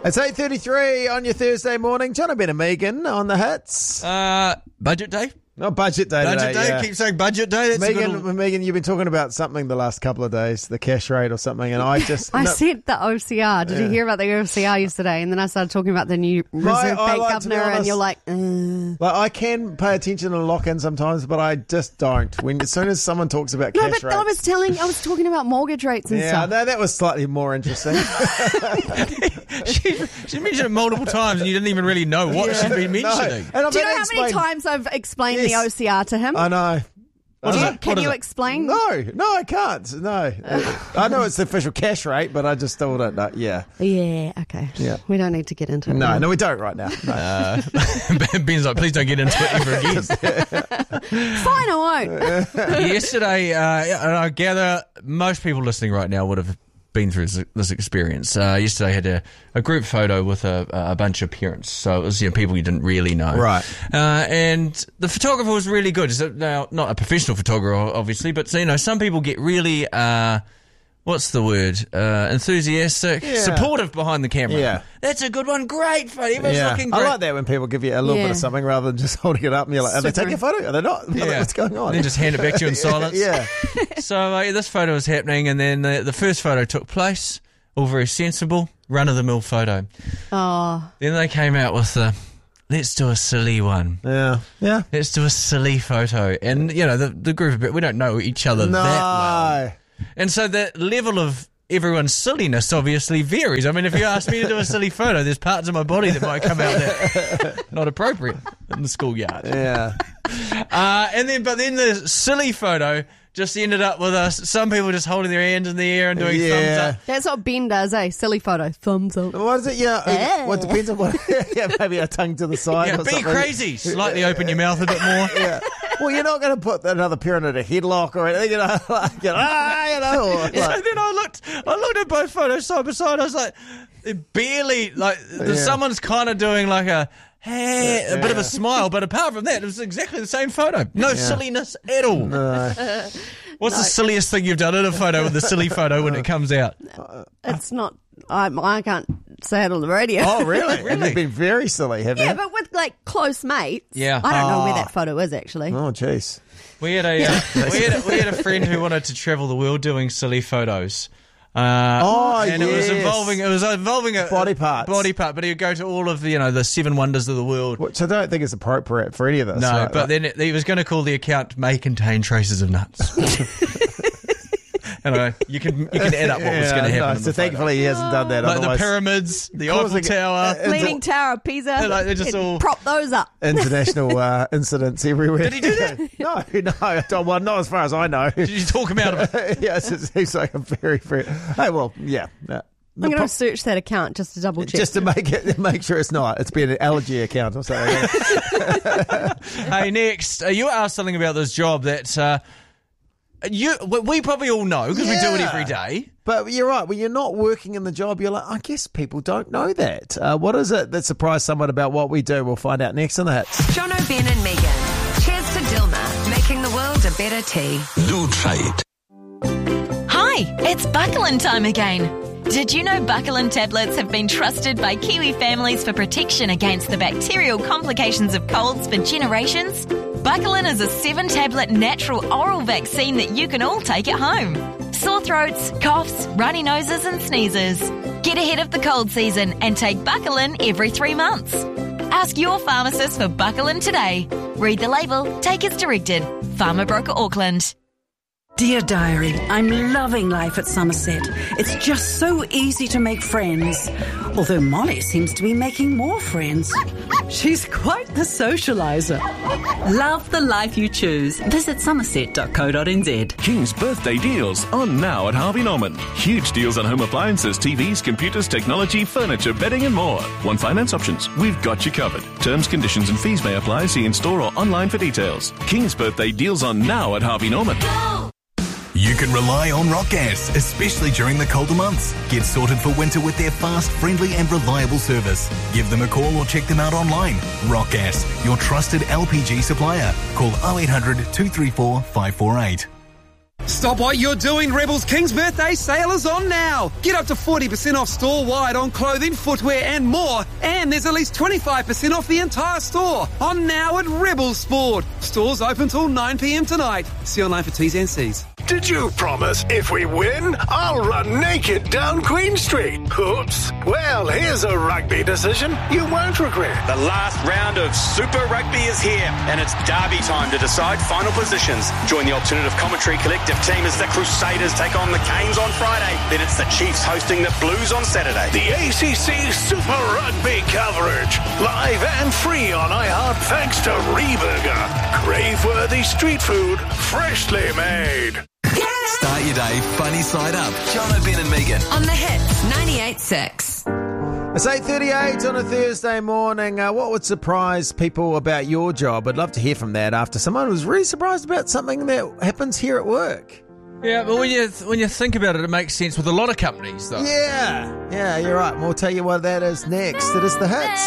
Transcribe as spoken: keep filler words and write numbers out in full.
It's eight thirty-three on your Thursday morning. John, Ben and Megan on the hits. Uh, budget day. No, budget day Budget today, day. yeah. Keep saying budget day. That's Megan, a good... Megan, you've been talking about something the last couple of days, the cash rate or something, and I just... I no, said the O C R. Did Yeah. you hear about the O C R yesterday? And then I started talking about the new Reserve I Bank like to be governor, and honest- you're like, uh. like, I can pay attention and lock in sometimes, but I just don't. When As soon as someone talks about No, cash but rates... I was telling, I was talking about mortgage rates and yeah, stuff. no, that was slightly more interesting. she, she mentioned it multiple times and you didn't even really know what she'd been No. mentioning. And I've Do you had know to how many explain- times I've explained Yes. the O C R to him? I know. What Do is you- it? Can What is you it? explain? No, no, I can't. No. I know it's the official cash rate, but I just still don't know. Yeah. Yeah, okay. Yeah. We don't need to get into it. No, now. no, we don't right now. No. Uh, Ben's like, please don't get into it ever again. Fine, I won't. Yesterday, uh, and I gather most people listening right now would have been through this, this experience. Uh, yesterday I had a, a group photo with a, a bunch of parents, so it was, you know, people you didn't really know. Right. Uh, and the photographer was really good. So now, not a professional photographer, obviously, but so, you know, some people get really, uh, what's the word? Uh, enthusiastic, Yeah. supportive behind the camera. Yeah. That's a good one. Great photo. Everyone's Yeah. looking I great. like that when people give you a little Yeah. bit of something rather than just holding it up and you're like, are they Super. taking a photo? Are they not? Yeah. What's going on? And then just hand it back to you in silence. Yeah. So uh, yeah, this photo was happening, and then the, the first photo took place. All very sensible, run-of-the-mill photo. Oh, Then they came out with the, let's do a silly one. Yeah. Yeah. Let's do a silly photo. And, you know, the, the group of we don't know each other No. that well. And so the level of everyone's silliness obviously varies. I mean, if you ask me to do a silly photo, there's parts of my body that might come out that not appropriate in the schoolyard. Yeah. Uh, and then, but then the silly photo just ended up with us. Some people just holding their hands in the air and doing Yeah. thumbs up. that's what Ben does, eh? Silly photo. Thumbs up. What is it? Yeah. Yeah. What depends on what. Yeah, maybe a tongue to the side. Yeah, or be something. crazy. Slightly open your mouth a bit more. Yeah. Well, you're not going to put another parent in a headlock or anything, you know, like, you know, ah, you know. Or, So like, then I looked, I looked at both photos side by side. I was like, they're barely like Yeah. someone's kind of doing like a hey, a bit of a smile, but apart from that, it was exactly the same photo. No silliness at all. no. What's the silliest thing you've done in a photo with the silly photo when it comes out? It's not, I, I can't say it on the radio. Oh, really? Really? You've been very silly, have Yeah, you? but with like close mates. Yeah. I don't know where Ah. that photo is actually. Oh, jeez. We had a uh, we had a, we had a friend who wanted to travel the world doing silly photos. Uh, Oh, and it was yes. involving it was involving a Body parts. body part, but he would go to all of the, you know, the seven wonders of the world. Which I don't think is appropriate for any of this. No, right? but then it, he was going to call the account "may contain traces of nuts." And I, you can you can add up what was going to happen. No, in so the photo. thankfully he hasn't done that. like the otherwise, pyramids, the Eiffel Causing- Tower. uh, Leaning Tower of Pisa. Like, they're just He'd all- prop those up. international uh, incidents everywhere. Did he do that? no, no. I don't- Well, not as far as I know. Did you talk him out of it? Yes, it seems like a very, very. Hey, well, yeah. yeah. The I'm going pro- to search that account just to double check. just to make it, make sure it's not. It's been an allergy account or something. Hey, next, uh, you asked something about this job that uh, you we we probably all know because we do it Yeah. every day. But you're right. When you're not working in the job, you're like, I guess people don't know that. Uh, what is it that surprised someone about what we do? We'll find out next in the hits. John O'Ben and Megan. Cheers to Dilma, making the world a better tea. Do trade. Hi, it's Buckland time again. Did you know Buckland tablets have been trusted by Kiwi families for protection against the bacterial complications of colds for generations? Buckland is a seven-tablet natural oral vaccine that you can all take at home. Sore throats, coughs, runny noses and sneezes. Get ahead of the cold season and take Buckland every three months. Ask your pharmacist for Buckland today. Read the label, take as directed. Pharma Broker Auckland. Dear Diary, I'm loving life at Somerset. It's just so easy to make friends. Although Molly seems to be making more friends. She's quite the socialiser. Love the life you choose. Visit somerset dot co dot n z. King's birthday deals on now at Harvey Norman. Huge deals on home appliances, T Vs, computers, technology, furniture, bedding and more. Want finance options? We've got you covered. Terms, conditions and fees may apply. See in store or online for details. King's birthday deals on now at Harvey Norman. You can rely on Rock Gas, especially during the colder months. Get sorted for winter with their fast, friendly and reliable service. Give them a call or check them out online. Rock Gas, your trusted L P G supplier. Call oh eight hundred, two three four, five four eight. Stop what you're doing. Rebels King's birthday sale is on now. Get up to forty percent off store-wide on clothing, footwear and more. And there's at least twenty-five percent off the entire store. On now at Rebel Sport. Stores open till nine p.m. tonight. See online for T's and C's. Did you promise if we win, I'll run naked down Queen Street? Oops. Well, here's a rugby decision you won't regret. The last round of Super Rugby is here, and it's derby time to decide final positions. Join the Alternative Commentary Collective team as the Crusaders take on the Canes on Friday. Then it's the Chiefs hosting the Blues on Saturday. The A C C Super Rugby coverage, live and free on iHeart thanks to Reburger. Crave-worthy street food, freshly made. Start your day funny side up. John O'Ben and Megan. On the hits, ninety-eight point six. It's eight thirty-eight on a Thursday morning. Uh, what would surprise people about your job? I'd love to hear from that after someone was really surprised about something that happens here at work. Yeah, but when you when you think about it, it makes sense with a lot of companies, though. Yeah, yeah, you're right. We'll tell you what that is next. It is the hits.